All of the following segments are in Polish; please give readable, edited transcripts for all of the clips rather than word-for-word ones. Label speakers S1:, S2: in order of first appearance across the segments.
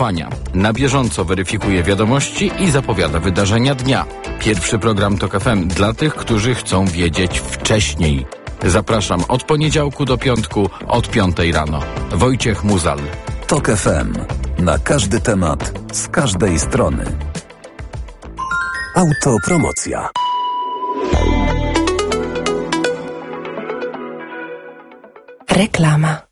S1: Na bieżąco weryfikuje wiadomości i zapowiada wydarzenia dnia. Pierwszy program TOK FM dla tych, którzy chcą wiedzieć wcześniej. Zapraszam od poniedziałku do piątku od 5 rano. Wojciech Muzal.
S2: TOK FM. Na każdy temat, z każdej strony. Autopromocja.
S3: Reklama.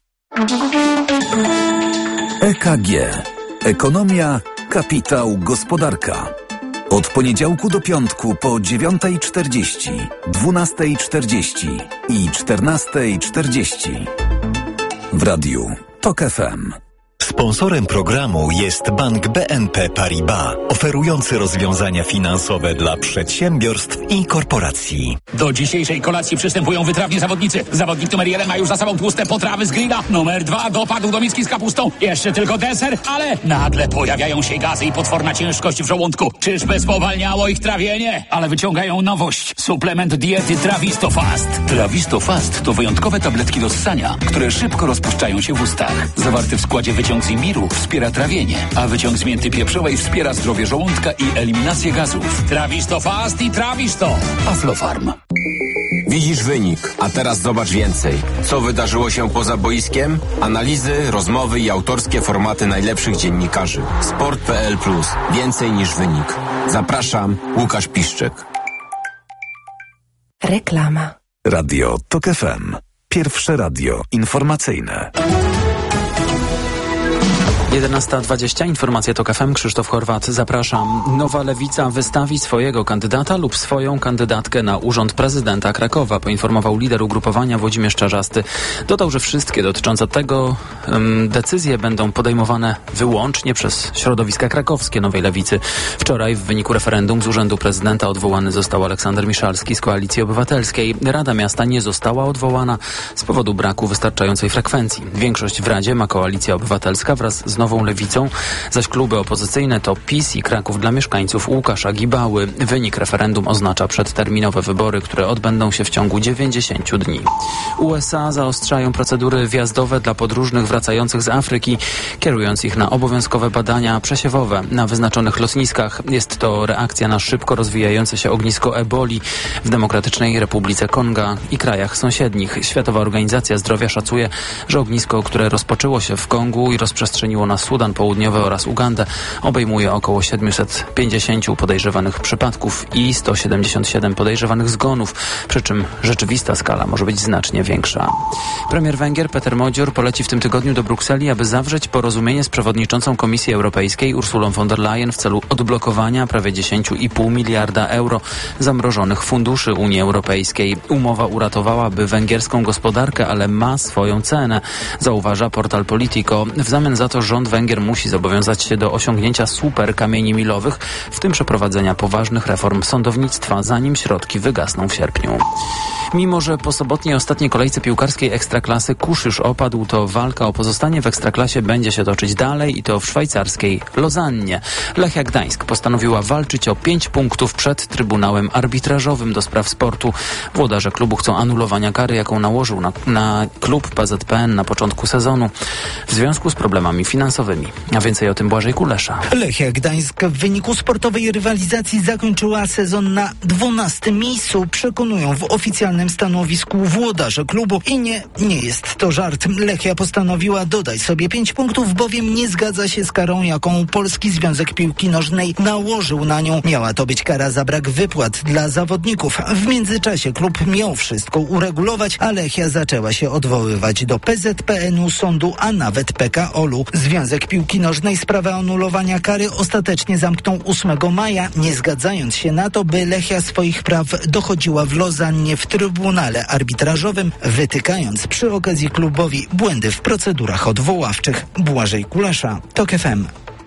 S2: EKG. Ekonomia, kapitał, gospodarka. Od poniedziałku do piątku po 9:40, 12:40 i 14:40. W radiu TOK FM.
S4: Sponsorem programu jest Bank BNP Paribas, oferujący rozwiązania finansowe dla przedsiębiorstw i korporacji.
S5: Do dzisiejszej kolacji przystępują wytrawni zawodnicy. Zawodnik numer 1 ma już za sobą tłuste potrawy z grilla. Numer 2 dopadł do miski z kapustą. Jeszcze tylko deser, ale nagle pojawiają się gazy i potworna ciężkość w żołądku. Czyżby spowalniało ich trawienie? Ale wyciągają nowość. Suplement diety Trawisto Fast. Trawisto Fast to wyjątkowe tabletki do ssania, które szybko rozpuszczają się w ustach. Zawarty w składzie wyciąg z imbiru wspiera trawienie, a wyciąg z mięty pieprzowej wspiera zdrowie żołądka i eliminację gazów. Trawisto Fast i Trawisto. Aflofarm.
S6: Widzisz wynik, a teraz zobacz więcej. Co wydarzyło się poza boiskiem? Analizy, rozmowy i autorskie formaty najlepszych dziennikarzy. Sport.pl+. Więcej niż wynik. Zapraszam, Łukasz Piszczek.
S3: Reklama.
S2: Radio TOK FM. Pierwsze radio informacyjne.
S7: 11:20. Informacje TOK FM. Krzysztof Horwat. Zapraszam. Nowa Lewica wystawi swojego kandydata lub swoją kandydatkę na urząd prezydenta Krakowa, poinformował lider ugrupowania Włodzimierz Czarzasty. Dodał, że wszystkie dotyczące tego decyzje będą podejmowane wyłącznie przez środowiska krakowskie Nowej Lewicy. Wczoraj w wyniku referendum z urzędu prezydenta odwołany został Aleksander Miszalski z Koalicji Obywatelskiej. Rada Miasta nie została odwołana z powodu braku wystarczającej frekwencji. Większość w Radzie ma Koalicja Obywatelska wraz z Nową Lewicą, zaś kluby opozycyjne to PiS i Kraków dla mieszkańców Łukasza Gibały. Wynik referendum oznacza przedterminowe wybory, które odbędą się w ciągu 90 dni. USA zaostrzają procedury wjazdowe dla podróżnych wracających z Afryki, kierując ich na obowiązkowe badania przesiewowe na wyznaczonych lotniskach. Jest to reakcja na szybko rozwijające się ognisko eboli w Demokratycznej Republice Konga i krajach sąsiednich. Światowa Organizacja Zdrowia szacuje, że ognisko, które rozpoczęło się w Kongu i rozprzestrzeniło na Sudan Południowy oraz Ugandę, obejmuje około 750 podejrzewanych przypadków i 177 podejrzewanych zgonów, przy czym rzeczywista skala może być znacznie większa. Premier Węgier Peter Modzior poleci w tym tygodniu do Brukseli, aby zawrzeć porozumienie z przewodniczącą Komisji Europejskiej Ursulą von der Leyen w celu odblokowania prawie 10,5 miliarda euro zamrożonych funduszy Unii Europejskiej. Umowa uratowałaby węgierską gospodarkę, ale ma swoją cenę, zauważa portal Politico. W zamian za to rząd Węgier musi zobowiązać się do osiągnięcia super kamieni milowych, w tym przeprowadzenia poważnych reform sądownictwa, zanim środki wygasną w sierpniu. Mimo że po sobotniej ostatniej kolejce piłkarskiej Ekstraklasy kurz już opadł, to walka o pozostanie w Ekstraklasie będzie się toczyć dalej i to w szwajcarskiej Lozannie. Lechia Gdańsk postanowiła walczyć o 5 punktów przed Trybunałem Arbitrażowym do spraw sportu. Włodarze klubu chcą anulowania kary, jaką nałożył na klub PZPN na początku sezonu w związku z problemami finansowymi. A więcej o tym Błażej Kulesza.
S8: Lechia Gdańsk w wyniku sportowej rywalizacji zakończyła sezon na 12. miejscu, przekonują w oficjalnym stanowisku włodarze klubu. I nie jest to żart. Lechia postanowiła dodać sobie 5 punktów, bowiem nie zgadza się z karą, jaką Polski Związek Piłki Nożnej nałożył na nią. Miała to być kara za brak wypłat dla zawodników. W międzyczasie klub miał wszystko uregulować, a Lechia zaczęła się odwoływać do PZPN-u, sądu, a nawet PKOL-u. Związek Piłki Nożnej sprawę anulowania kary ostatecznie zamknął 8 maja, nie zgadzając się na to, by Lechia swoich praw dochodziła w Lozannie w Trybunale Arbitrażowym, wytykając przy okazji klubowi błędy w procedurach odwoławczych. Błażej Kulesza, TOK FM.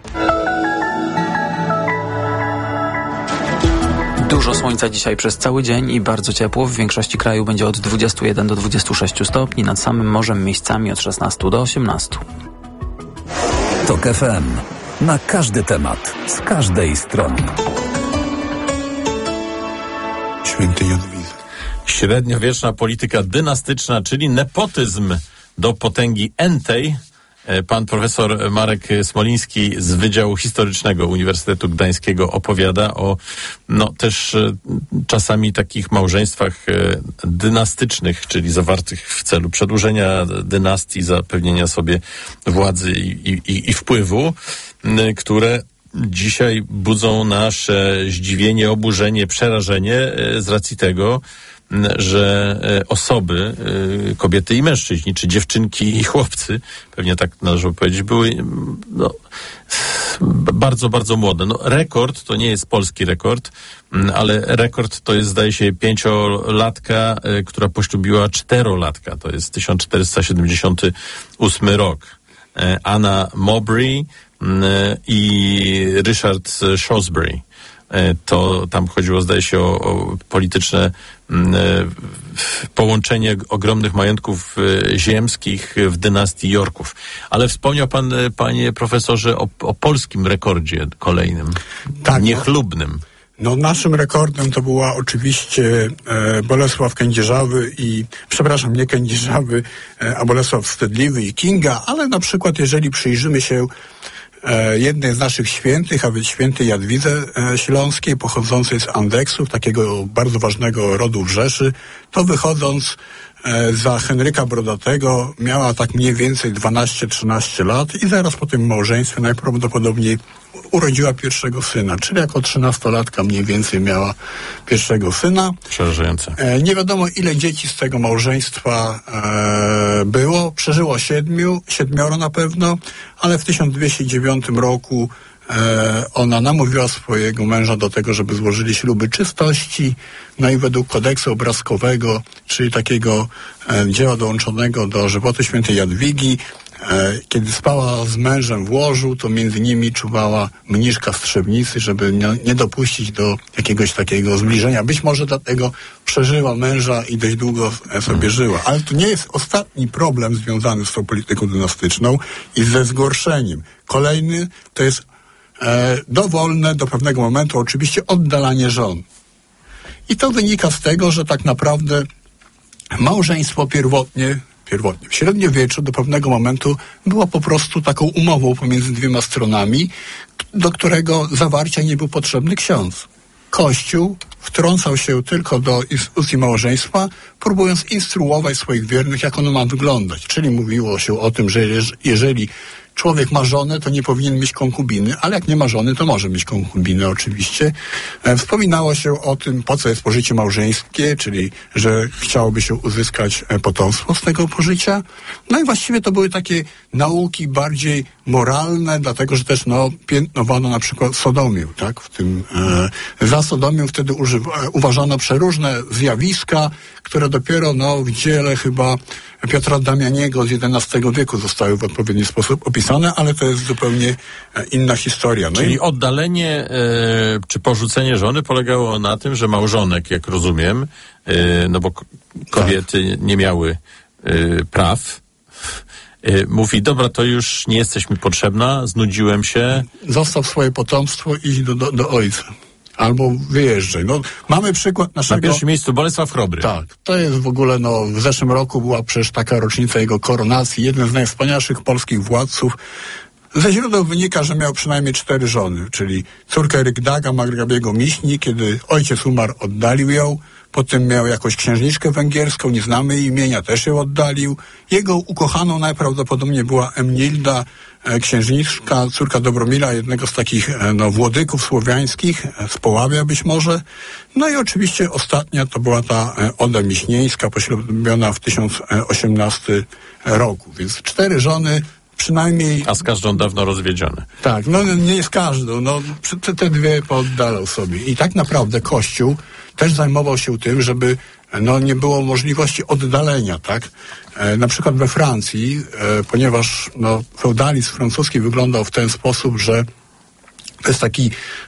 S7: Dużo słońca dzisiaj przez cały dzień i bardzo ciepło. W większości kraju będzie od 21 do 26 stopni, nad samym morzem miejscami od 16 do 18.
S2: TOK FM. Na każdy temat, z każdej strony.
S9: Święty Jadwiga. Średniowieczna polityka dynastyczna, czyli nepotyzm do potęgi entej
S3: Pan profesor Marek Smoliński z Wydziału Historycznego Uniwersytetu Gdańskiego opowiada o też czasami takich małżeństwach dynastycznych, czyli zawartych w celu przedłużenia dynastii, zapewnienia sobie władzy i wpływu, które dzisiaj budzą nasze zdziwienie, oburzenie, przerażenie z racji tego, że osoby, kobiety i mężczyźni, czy dziewczynki i chłopcy, pewnie tak należy powiedzieć, były bardzo, bardzo młode. Rekord to nie jest polski rekord, ale rekord to jest, zdaje się, 5-latka, która poślubiła 4-latka. To jest 1478 rok. Anna Mowbray i Richard Shrewsbury. To tam chodziło, zdaje się, o polityczne połączenie ogromnych majątków ziemskich w dynastii Yorków. Ale wspomniał pan, panie profesorze, o polskim rekordzie kolejnym, tak, niechlubnym.
S9: Naszym rekordem to była oczywiście Bolesław Kędzierzawy nie Kędzierzawy, a Bolesław Wstydliwy i Kinga, ale na przykład jeżeli przyjrzymy się jednej z naszych świętych, a więc świętej Jadwidze Śląskiej, pochodzącej z Andeksów, takiego bardzo ważnego rodu w Rzeszy, to wychodząc za Henryka Brodatego miała tak mniej więcej 12-13 lat i zaraz po tym małżeństwie najprawdopodobniej urodziła pierwszego syna, czyli jako 13-latka mniej więcej miała pierwszego syna.
S3: Przerażające.
S9: Nie wiadomo, ile dzieci z tego małżeństwa było. Przeżyło 7 na pewno, ale w 1209 roku ona namówiła swojego męża do tego, żeby złożyli śluby czystości. No i według kodeksu obrazkowego, czyli takiego dzieła dołączonego do żywotu świętej Jadwigi, kiedy spała z mężem w łożu, to między nimi czuwała mniszka z Trzebnicy, żeby nie dopuścić do jakiegoś takiego zbliżenia. Być może dlatego przeżyła męża i dość długo sobie żyła. Ale to nie jest ostatni problem związany z tą polityką dynastyczną i ze zgorszeniem. Kolejny to jest dowolne do pewnego momentu oczywiście oddalanie żon. I to wynika z tego, że tak naprawdę małżeństwo pierwotnie w średniowieczu do pewnego momentu było po prostu taką umową pomiędzy dwiema stronami, do którego zawarcia nie był potrzebny ksiądz. Kościół wtrącał się tylko do instytucji małżeństwa, próbując instruować swoich wiernych, jak ono ma wyglądać. Czyli mówiło się o tym, że jeżeli człowiek ma żonę, to nie powinien mieć konkubiny, ale jak nie ma żony, to może mieć konkubinę oczywiście. Wspominało się o tym, po co jest pożycie małżeńskie, czyli że chciałoby się uzyskać potomstwo z tego pożycia. No i właściwie to były takie nauki bardziej moralne, dlatego że też piętnowano na przykład sodomię, tak? Za sodomię wtedy uważano przeróżne zjawiska, które dopiero w dziele chyba Piotra Damianiego z XI wieku zostały w odpowiedni sposób opisane, ale to jest zupełnie inna historia.
S3: Czyli oddalenie czy porzucenie żony polegało na tym, że małżonek, jak rozumiem, bo kobiety nie miały praw, mówi, dobra, to już nie jesteś mi potrzebna, znudziłem się.
S9: Zostaw swoje potomstwo i idź do ojca. Albo wyjeżdżaj. Mamy przykład naszego...
S3: Na pierwszym miejscu Bolesław Chrobry.
S9: Tak. To jest w ogóle, w zeszłym roku była przecież taka rocznica jego koronacji. Jeden z najwspanialszych polskich władców. Ze źródeł wynika, że miał przynajmniej 4 żony, czyli córkę Rygdaga, margrabiego Miśni, kiedy ojciec umarł, oddalił ją. Potem miał jakąś księżniczkę węgierską, nie znamy jej imienia, też ją oddalił. Jego ukochaną najprawdopodobniej była Emnilda, księżniczka, córka Dobromira, jednego z takich włodyków słowiańskich, z Poławia być może. No i oczywiście ostatnia to była ta Oda Miśnieńska, poślubiona w 1018 roku. Więc 4 żony przynajmniej...
S3: A z każdą dawno rozwiedzione.
S9: Tak, nie z każdą, te 2 pooddalał sobie. I tak naprawdę Kościół też zajmował się tym, żeby nie było możliwości oddalenia, tak? Na przykład we Francji, ponieważ feudalizm francuski wyglądał w ten sposób, że To jest taki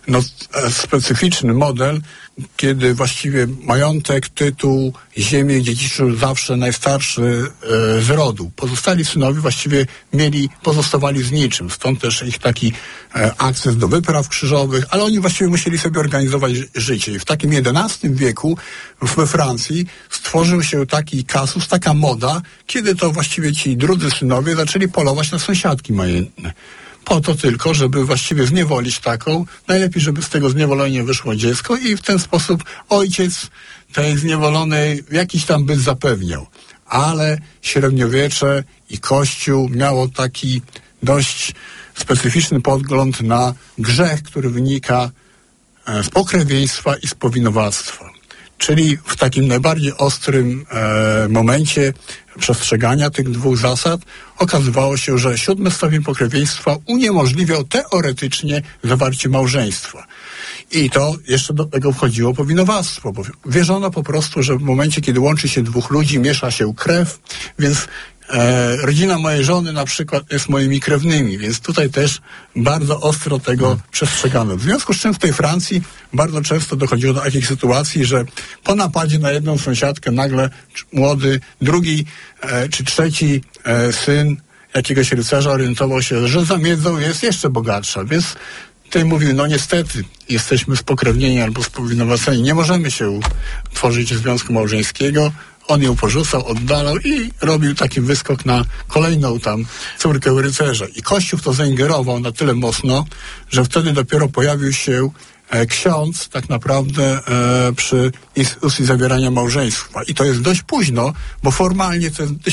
S9: specyficzny model, kiedy właściwie majątek, tytuł, ziemię dziedziczył zawsze najstarszy z rodu. Pozostali synowie właściwie pozostawali z niczym. Stąd też ich taki akces do wypraw krzyżowych, ale oni właściwie musieli sobie organizować życie. I w takim XI wieku we Francji stworzył się taki kasus, taka moda, kiedy to właściwie ci drudzy synowie zaczęli polować na sąsiadki majętne. Po to tylko, żeby właściwie zniewolić taką, najlepiej, żeby z tego zniewolenia wyszło dziecko i w ten sposób ojciec tej zniewolonej jakiś tam byt zapewniał. Ale średniowiecze i Kościół miało taki dość specyficzny pogląd na grzech, który wynika z pokrewieństwa i z powinowactwa. Czyli w takim najbardziej ostrym momencie przestrzegania tych dwóch zasad okazywało się, że 7 stopień pokrewieństwa uniemożliwiał teoretycznie zawarcie małżeństwa. I to jeszcze do tego wchodziło powinowactwo, bo wierzono po prostu, że w momencie, kiedy łączy się dwóch ludzi, miesza się krew, więc rodzina mojej żony na przykład jest moimi krewnymi, więc tutaj też bardzo ostro tego przestrzegano. W związku z czym w tej Francji bardzo często dochodziło do takich sytuacji, że po napadzie na jedną sąsiadkę nagle młody, drugi czy trzeci syn jakiegoś rycerza orientował się, że za miedzą jest jeszcze bogatsza, więc tutaj mówił, no niestety jesteśmy spokrewnieni albo spowinowaceni, nie możemy się tworzyć związku małżeńskiego. On ją porzucał, oddalał i robił taki wyskok na kolejną tam córkę rycerza. I Kościół w to zaingerował na tyle mocno, że wtedy dopiero pojawił się ksiądz tak naprawdę przy instytucji zawierania małżeństwa. I to jest dość późno, bo formalnie to jest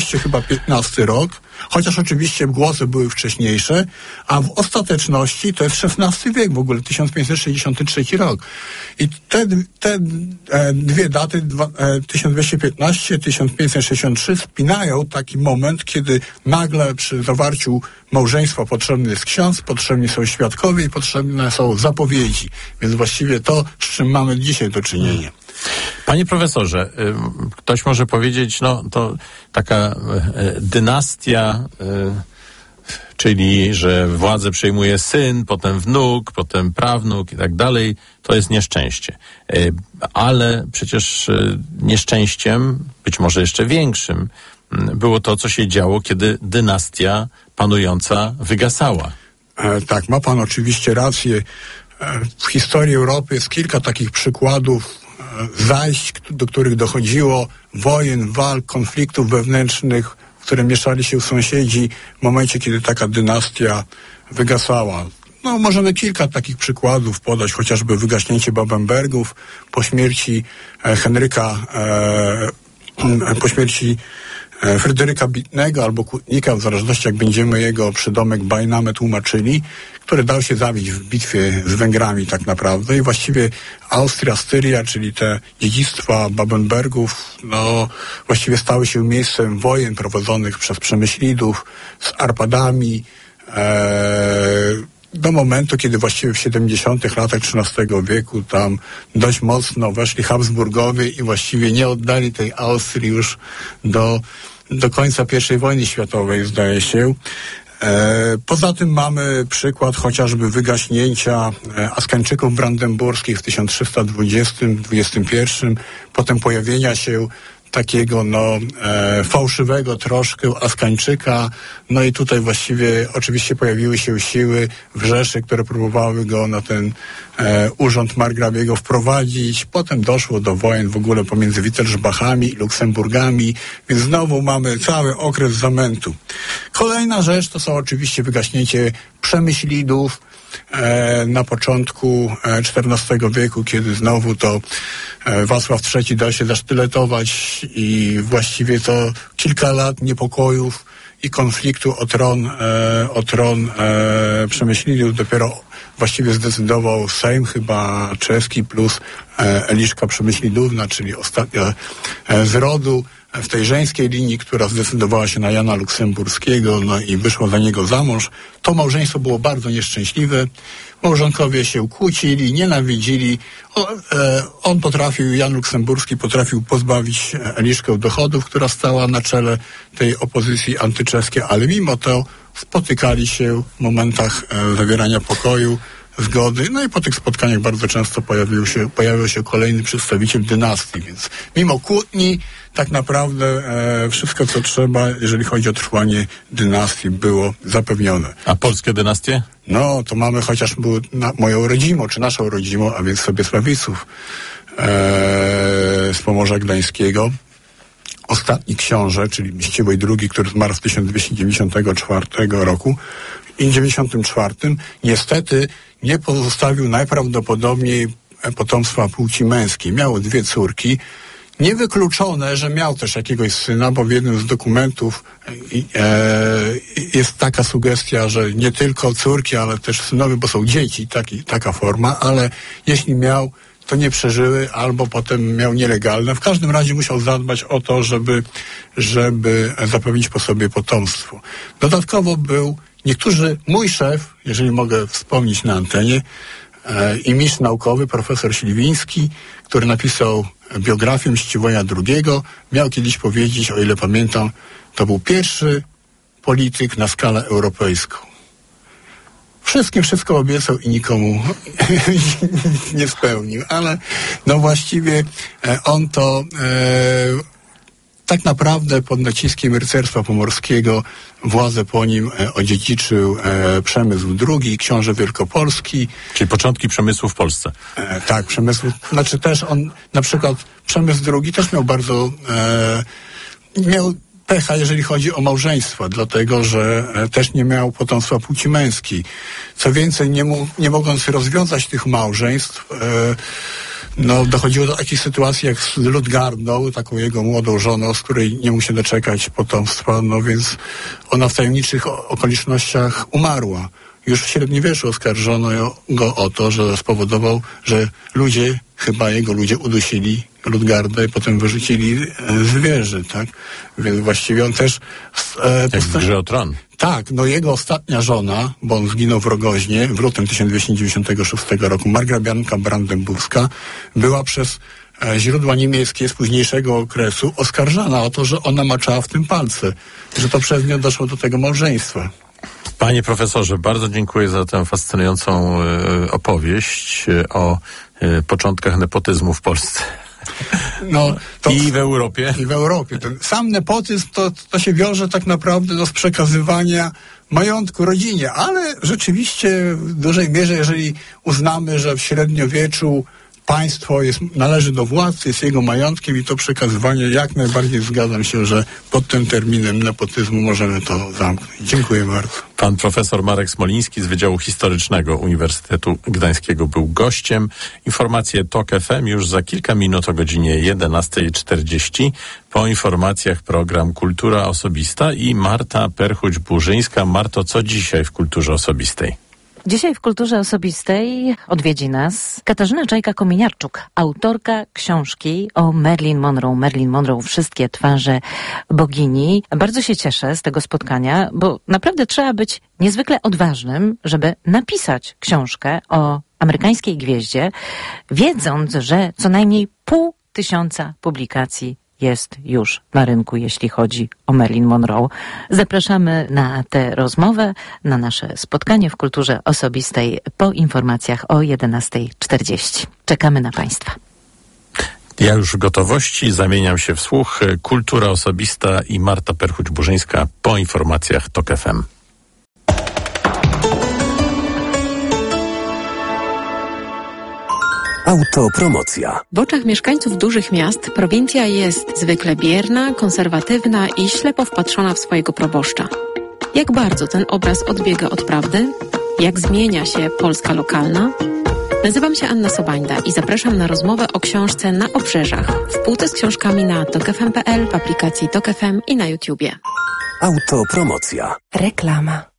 S9: 1215 rok, chociaż oczywiście głosy były wcześniejsze, a w ostateczności to jest XVI wiek, w ogóle 1563 rok. I te dwie daty, 1215, 1563, spinają taki moment, kiedy nagle przy zawarciu małżeństwa potrzebny jest ksiądz, potrzebni są świadkowie i potrzebne są zapowiedzi. Więc właściwie to, z czym mamy dzisiaj do czynienia.
S3: Panie profesorze, ktoś może powiedzieć, no to taka dynastia, czyli że władzę przejmuje syn, potem wnuk, potem prawnuk i tak dalej, to jest nieszczęście. Ale przecież nieszczęściem, być może jeszcze większym, było to, co się działo, kiedy dynastia panująca wygasała.
S9: Tak, ma pan oczywiście rację. W historii Europy jest kilka takich przykładów zajść, do których dochodziło, wojen, walk, konfliktów wewnętrznych, w które mieszali się sąsiedzi w momencie, kiedy taka dynastia wygasała. No, możemy kilka takich przykładów podać, chociażby wygaśnięcie Babenbergów po śmierci Fryderyka Bitnego albo Kłótnika, w zależności jak będziemy jego przydomek Bajname tłumaczyli, który dał się zabić w bitwie z Węgrami tak naprawdę i właściwie Austria, Styria, czyli te dziedzictwa Babenbergów, no właściwie stały się miejscem wojen prowadzonych przez Przemyślidów z Arpadami, do momentu, kiedy właściwie w 70. latach XIII wieku tam dość mocno weszli Habsburgowie i właściwie nie oddali tej Austrii już do końca I wojny światowej, zdaje się. Poza tym mamy przykład chociażby wygaśnięcia Askańczyków brandenburskich w 1320-21, potem pojawienia się takiego fałszywego troszkę Askańczyka, no i tutaj właściwie oczywiście pojawiły się siły w Rzeszy, które próbowały go na ten urząd margrabiego wprowadzić. Potem doszło do wojen w ogóle pomiędzy Wittelsbachami i Luksemburgami, więc znowu mamy cały okres zamętu. Kolejna rzecz to są oczywiście wygaśnięcie Przemyślidów na początku XIV wieku, kiedy znowu to Wacław III dał się zasztyletować i właściwie to kilka lat niepokojów i konfliktu o tron Przemyślidów dopiero właściwie zdecydował Sejm chyba czeski plus Eliszka Przemyślidówna, czyli ostatnia z rodu w tej żeńskiej linii, która zdecydowała się na Jana Luksemburskiego, no i wyszła za niego za mąż. To małżeństwo było bardzo nieszczęśliwe. Małżonkowie się kłócili, nienawidzili. Jan Luksemburski potrafił pozbawić Eliszkę dochodów, która stała na czele tej opozycji antyczeskiej, ale mimo to spotykali się w momentach zawierania pokoju zgody. No i po tych spotkaniach bardzo często pojawiał się kolejny przedstawiciel dynastii, więc mimo kłótni tak naprawdę wszystko, co trzeba, jeżeli chodzi o trwanie dynastii, było zapewnione.
S3: A polskie dynastie?
S9: No, to mamy chociażby moją rodzimą, czy naszą rodzimą, a więc Sobiesławiców z Pomorza Gdańskiego. Ostatni książę, czyli Mściwoj II, który zmarł w 1294 roku i w 94 niestety nie pozostawił najprawdopodobniej potomstwa płci męskiej. Miał 2 córki. Niewykluczone, że miał też jakiegoś syna, bo w jednym z dokumentów jest taka sugestia, że nie tylko córki, ale też synowie, bo są dzieci, taka forma, ale jeśli miał, to nie przeżyły, albo potem miał nielegalne. W każdym razie musiał zadbać o to, żeby zapewnić po sobie potomstwo. Dodatkowo był mój szef, jeżeli mogę wspomnieć na antenie, i mistrz naukowy, profesor Śliwiński, który napisał biografię Mściwoja II, miał kiedyś powiedzieć, o ile pamiętam, to był pierwszy polityk na skalę europejską. Wszystkim wszystko obiecał i nikomu nie spełnił, ale no właściwie on to tak naprawdę pod naciskiem rycerstwa pomorskiego władzę po nim odziedziczył Przemysł II, książę wielkopolski.
S3: Czyli początki przemysłu w Polsce.
S9: Tak, przemysł, znaczy też on, na przykład Przemysł II też miał bardzo, miał pecha, jeżeli chodzi o małżeństwa, dlatego, że też nie miał potomstwa płci męskiej. Co więcej, nie mogąc rozwiązać tych małżeństw, dochodziło do takich sytuacji jak z Ludgardą, taką jego młodą żoną, z której nie mógł się doczekać potomstwa, więc ona w tajemniczych okolicznościach umarła. Już w średniowieczu oskarżono go o to, że spowodował, że jego ludzie udusili Ludgardę i potem wyrzucili z wieży, tak? Więc właściwie on też...
S3: Jak w grze o tron.
S9: Tak, jego ostatnia żona, bo on zginął w Rogoźnie w lutym 1296 roku, margrabianka brandenburska, była przez źródła niemieckie z późniejszego okresu oskarżana o to, że ona maczała w tym palce, że to przez nią doszło do tego małżeństwa.
S3: Panie profesorze, bardzo dziękuję za tę fascynującą opowieść o początkach nepotyzmu w Polsce. I w Europie.
S9: I w Europie. Ten sam nepotyzm to się wiąże tak naprawdę z przekazywania majątku rodzinie, ale rzeczywiście w dużej mierze, jeżeli uznamy, że w średniowieczu państwo należy do władcy, jest jego majątkiem i to przekazywanie, jak najbardziej zgadzam się, że pod tym terminem nepotyzmu możemy to zamknąć. Dziękuję bardzo.
S3: Pan profesor Marek Smoliński z Wydziału Historycznego Uniwersytetu Gdańskiego był gościem. Informacje TOK FM już za kilka minut o godzinie 11:40. Po informacjach program Kultura Osobista i Marta Perchuć-Burzyńska. Marto, co dzisiaj w Kulturze Osobistej?
S10: Dzisiaj w Kulturze Osobistej odwiedzi nas Katarzyna Czajka-Kominiarczuk, autorka książki o Marilyn Monroe. Marilyn Monroe, wszystkie twarze bogini. Bardzo się cieszę z tego spotkania, bo naprawdę trzeba być niezwykle odważnym, żeby napisać książkę o amerykańskiej gwieździe, wiedząc, że co najmniej 500 publikacji jest już na rynku, jeśli chodzi o Marilyn Monroe. Zapraszamy na tę rozmowę, na nasze spotkanie w Kulturze Osobistej po informacjach o 11:40. Czekamy na Państwa.
S3: Ja już w gotowości, zamieniam się w słuch. Kultura Osobista i Marta Perchuć-Burzyńska po informacjach TOK FM.
S2: Autopromocja.
S11: W oczach mieszkańców dużych miast prowincja jest zwykle bierna, konserwatywna i ślepo wpatrzona w swojego proboszcza. Jak bardzo ten obraz odbiega od prawdy? Jak zmienia się Polska lokalna? Nazywam się Anna Sobańda i zapraszam na rozmowę o książce Na obrzeżach. W półce z książkami na tokfm.pl, w aplikacji TOK FM i na YouTubie.
S2: Autopromocja.
S11: Reklama.